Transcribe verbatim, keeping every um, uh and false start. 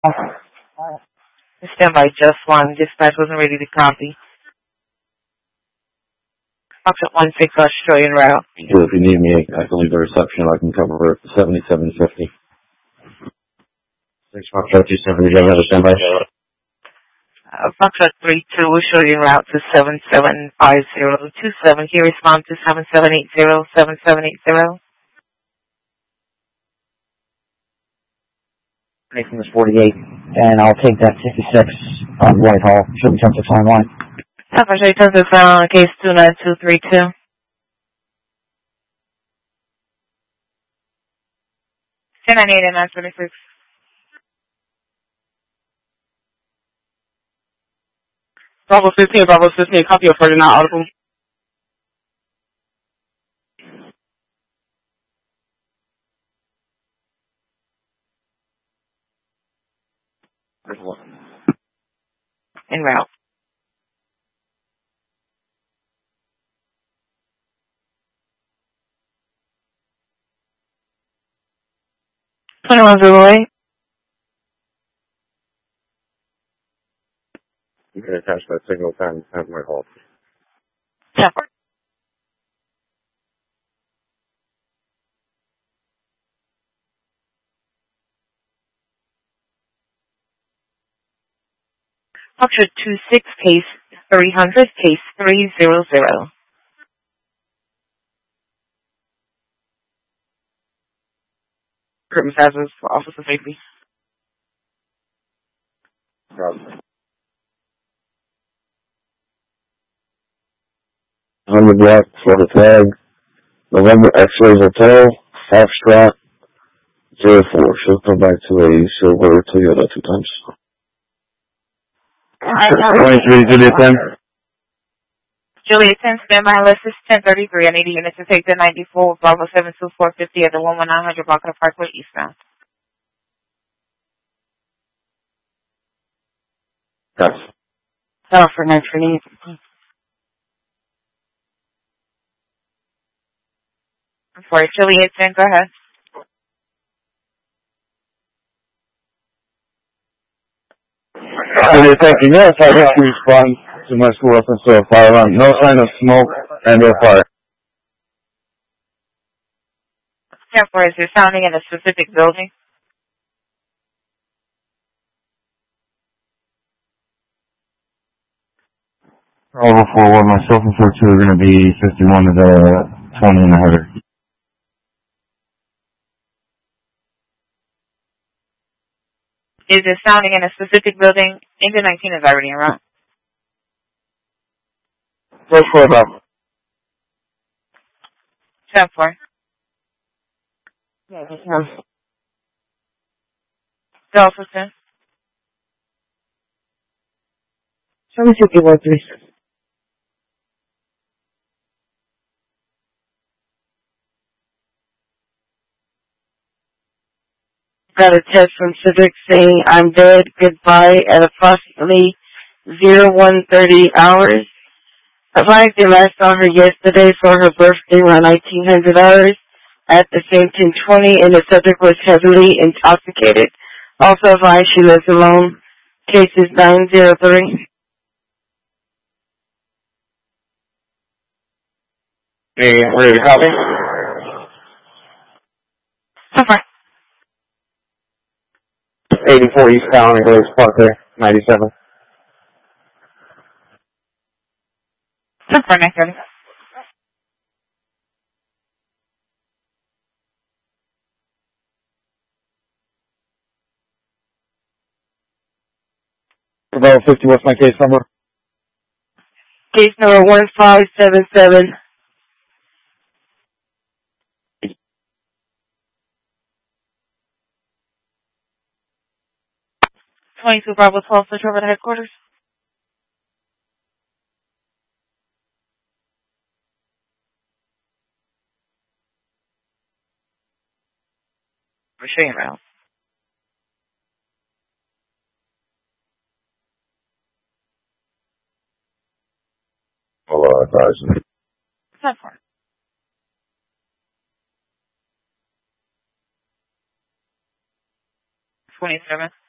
Stand by just one. Dispatch wasn't ready to copy. Option one six Australian route. So if you need me, I can leave the reception. I can cover seventy-seven fifty. Six Foxtrot two seven. Did you have another standby? Uh, Foxtrot three two Australian route to seven seven five zero two seven. Here respond to seven seven eight zero seven seven eight zero. Nathan is forty-eight, and I'll take that fifty-six on Whitehall. Should be to timeline. Foxtrot Texas on case two nine two three two. ten ninety-eight and nine twenty-six. Bravo fifteen, Bravo fifteen, copy of forty-nine audible. En route. twenty-one zero eight. You can attach that signal time at my halt. Temper. Foxtrot two six case three hundred case three zero zero. Equipment hazards for officer safety. Problem. On the block for the flag, November X-Rays Hotel, Foxtrot zero four. She'll come back to a silver Toyota two times. twenty-three, Juliet ten. Juliet ten, stand by list is ten thirty-three. I need a unit to take the ninety-four, Bravo seven two four fifty at the one one nine hundred block of the Parkway eastbound. Yes. Oh, for next for need. For Juliet ten, go ahead. Okay, thank you. Yes, I have to respond to my school reference to a fire alarm. No sign of smoke and or fire. ten four, is there sounding in a specific building? Bravo four one, myself and four two are going to be fifty-one to the twenty in the header. Is it sounding in a specific building? Engine nineteen is already in route. First floor, Bravo. ten four. Yeah, this one. Delta ten. Show me fifty-one, please. Got a text from Civic saying I'm dead, goodbye at approximately zero one thirty hours. Advised they last saw her yesterday for her birthday around nineteen hundred hours at the same ten twenty, and the subject was heavily intoxicated. Also advised she lives alone. Case is nine zero three. Hey, ready to copy? ten four. eighty-four eastbound and Grace Park there, ninety-seven. ten four, nine thirty. About fifty, what's my case number? Case number one five seven seven. twenty-two Bravo twelve, switch over to headquarters. We're showing route. Hold on, a thousand. ten four. twenty-seven.